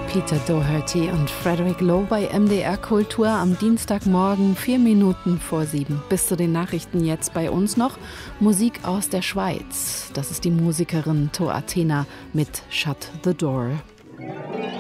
Peter Doherty und Frederick Lowe bei MDR Kultur am Dienstagmorgen 4 Minuten vor 7. Bis zu den Nachrichten jetzt bei uns noch Musik aus der Schweiz. Das ist die Musikerin To Athena mit Shut the Door.